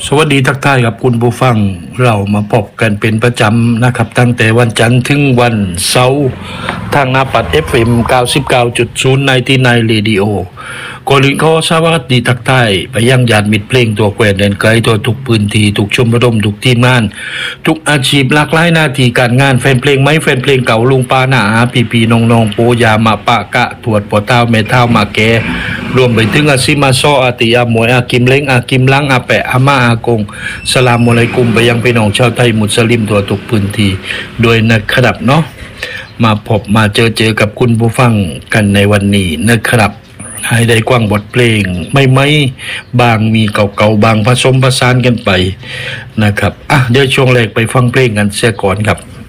สวัสดีทักทายกับคุณผู้ฟังเรามาพบกันเป็นประจำนะครับตั้งแต่วันจันทร์ถึงวันเสาร์ทางหน้าปัด FM 99.0 ในที่ในเรดิโอก่อนอื่นขอสวัสดีทักทายไปยังญาติมิตรเพลงตัวแกวนแดนไกลตัวทุกพื้นที่ทุกชมรมทุกทีมงานทุกอาชีพหลากหลายหน้าที่การงานแฟนเพลงไหมแฟนเพลงเก่าลุงป้าหน้าพี่น้องๆปู่ย่ามาปะกะถวดปอเต้าแม่เต้ามาแกรวมไปถึงอาซิมาซออาติยามวยอากิมเล้งอากิมลังอาแปะอาม่าอากงสลามอะลัยกุมไปยังพี่น้องชาวไทยมุสลิมทั่วทุกพื้นที่โดยนะครับเนาะมาพบมาเจอกับคุณผู้ฟังกันในวันนี้นะครับให้ได้กว้างบทเพลงไม่บางมีเก่าๆบางผสมผสานกันไปนะครับเดี๋ยวช่วงแรกไปฟังเพลงกันเสียก่อนครับ